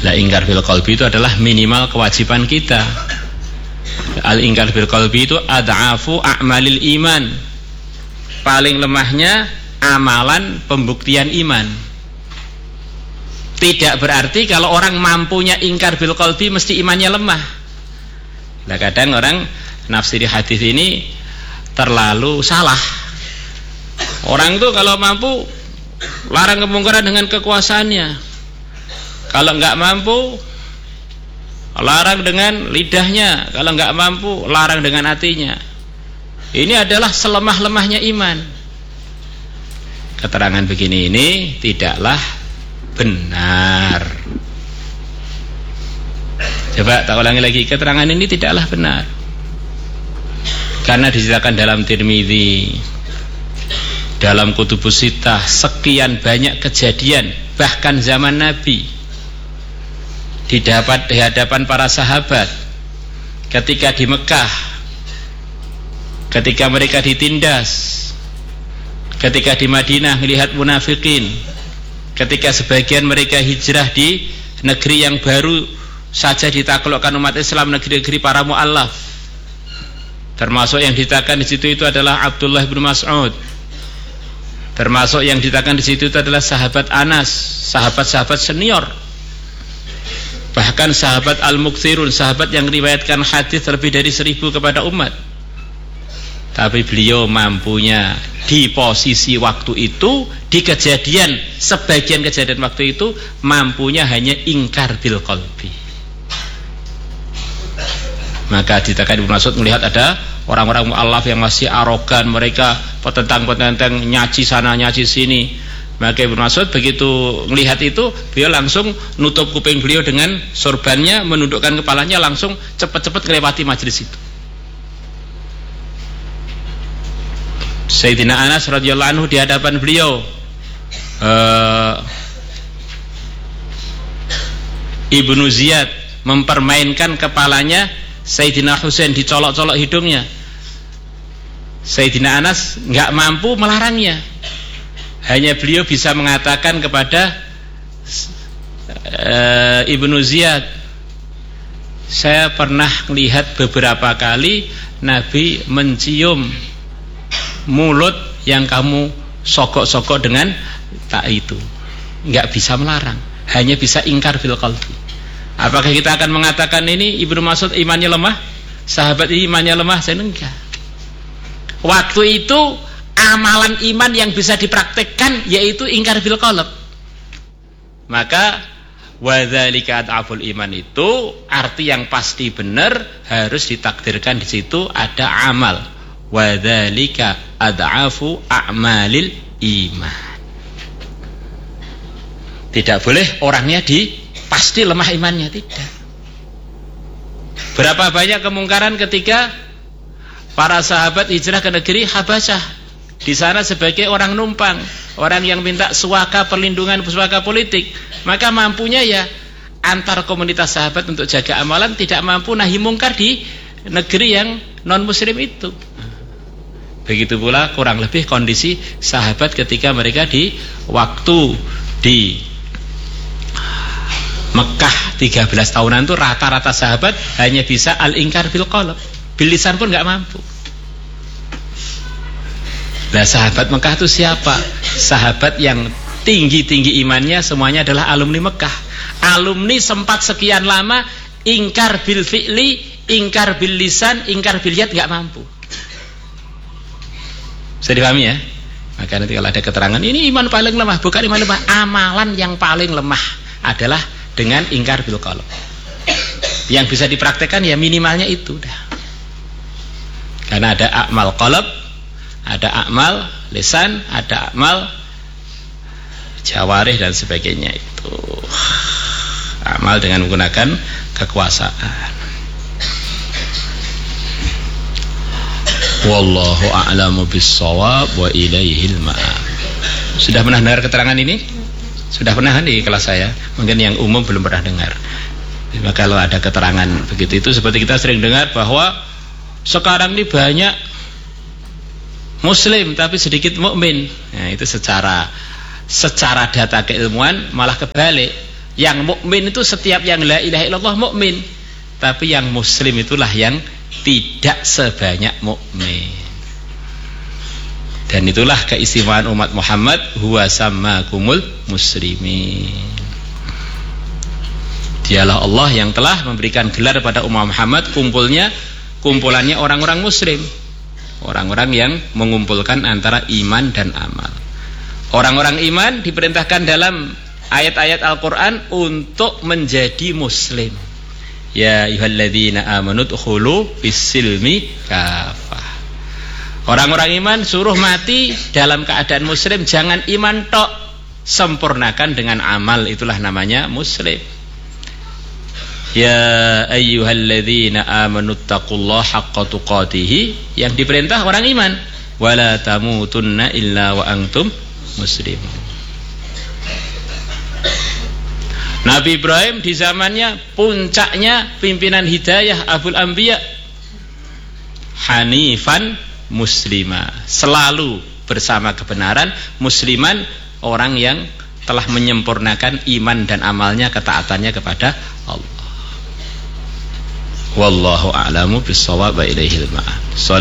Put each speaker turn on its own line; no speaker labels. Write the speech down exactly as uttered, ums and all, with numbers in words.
Lah ingkar bil qalbi itu adalah minimal kewajiban kita. Al ingkar bil qalbi itu ad'afu a'malil iman. Paling lemahnya amalan pembuktian iman. Tidak berarti kalau orang mampunya ingkar bil qalbi mesti imannya lemah. Nah kadang orang nafsiri hadis ini terlalu salah. Orang itu kalau mampu larang kemungkaran dengan kekuasaannya. Kalau nggak mampu larang dengan lidahnya. Kalau nggak mampu larang dengan hatinya. Ini adalah selemah-lemahnya iman. Keterangan begini ini tidaklah benar. Coba tak ulangi lagi, keterangan ini tidaklah benar. Karena diceritakan dalam Tirmidzi, dalam Kutubus Sittah, sekian banyak kejadian bahkan zaman Nabi didapat di hadapan para sahabat ketika di Mekah, ketika mereka ditindas, ketika di Madinah melihat munafikin, ketika sebagian mereka hijrah di negeri yang baru saja ditaklukkan umat Islam, negeri-negeri para mu'allaf. Termasuk yang ditakan di situ itu adalah Abdullah bin Mas'ud. Termasuk yang ditakan di situ itu adalah sahabat Anas, sahabat-sahabat senior. Bahkan sahabat Al-Mukthirun, sahabat yang riwayatkan hadis lebih dari seribu kepada umat. Tapi beliau mampunya di posisi waktu itu, di kejadian, sebagian kejadian waktu itu, mampunya hanya ingkar bil qalbi. Maka ditekan Ibnu Mas'ud melihat ada orang-orang mu'allaf yang masih arogan, mereka petentang-petentang nyaci sana nyaci sini. Maka Ibnu Mas'ud begitu melihat itu, beliau langsung nutup kuping beliau dengan sorbannya, menundukkan kepalanya, langsung cepat-cepat melewati majelis itu. Sayyidina Anas radhiyallahu anhu di hadapan beliau, uh, Ibnu Ziyad mempermainkan kepalanya Sayyidina Husain, dicolok-colok hidungnya. Sayyidina Anas nggak mampu melarangnya, hanya beliau bisa mengatakan kepada uh, Ibnu Ziyad, saya pernah melihat beberapa kali Nabi mencium mulut yang kamu sogok-sogok dengan tak itu. Nggak bisa melarang, hanya bisa ingkar bil qalbi. Apakah kita akan mengatakan ini Ibnu Mas'ud imannya lemah, sahabat ini imannya lemah? Saya enggak. Waktu itu amalan iman yang bisa dipraktekkan yaitu ingkar bil qalb. Maka wadzalika ad'aful iman itu arti yang pasti benar, harus ditakdirkan di situ ada amal. Wadzalika ad'afu a'malil iman. Tidak boleh orangnya di pasti lemah imannya, tidak. Berapa banyak kemungkaran ketika para sahabat hijrah ke negeri Habasyah, di sana sebagai orang numpang, orang yang minta suaka perlindungan, suaka politik. Maka mampunya ya antar komunitas sahabat untuk jaga amalan, tidak mampu nahi mungkar di negeri yang non muslim itu. Begitu pula kurang lebih kondisi sahabat ketika mereka di waktu di Mekah tiga belas tahunan itu rata-rata sahabat hanya bisa al-ingkar bil qalb, bil lisan pun nggak mampu. Nah, sahabat Mekah itu siapa? Sahabat yang tinggi-tinggi imannya semuanya adalah alumni Mekah. Alumni sempat sekian lama ingkar bil fi'li, ingkar bil lisan, ingkar bil yad nggak mampu. Bisa dipahami ya? Maka nanti kalau ada keterangan ini iman paling lemah, bukan iman lemah, amalan yang paling lemah adalah dengan ingkar bil qalb. Yang bisa dipraktekkan ya minimalnya itu dah. Karena ada amal qalb, ada amal lisan, ada amal jawarih dan sebagainya itu. Amal dengan menggunakan kekuasaan. Wallahu a'lamu bis-shawab wa ilaihil ma'ab. Sudah pernah dengar keterangan ini? Sudah pernah di kelas saya, mungkin yang umum belum pernah dengar. Maka kalau ada keterangan begitu itu seperti kita sering dengar bahwa sekarang ini banyak muslim tapi sedikit mukmin. Nah, itu secara secara data keilmuan malah kebalik. Yang mukmin itu setiap yang la ilaha illallah mukmin, tapi yang muslim itulah yang tidak sebanyak mukmin. Dan itulah keistimewaan umat Muhammad, huwa sammakumul muslimin. Dialah Allah yang telah memberikan gelar pada umat Muhammad, kumpulnya kumpulannya orang-orang muslim, orang-orang yang mengumpulkan antara iman dan amal. Orang-orang iman diperintahkan dalam ayat-ayat Al-Quran untuk menjadi muslim. Ya ayyuhalladzina amanu dkhulu fis-silmi kafah. Orang-orang iman suruh mati dalam keadaan muslim, jangan iman tok, sempurnakan dengan amal, itulah namanya muslim. Ya ayyuhalladzina amanu taqullaha haqqa tuqatih, yang diperintah orang iman, wala tamutunna illa wa antum muslimun. Nabi Ibrahim di zamannya puncaknya pimpinan hidayah Abul Anbiya, hanifan muslima, selalu bersama kebenaran, musliman, orang yang telah menyempurnakan iman dan amalnya, ketaatannya kepada Allah. Wallahu a'lamu bis-shawab wa ilaihil ma'ab.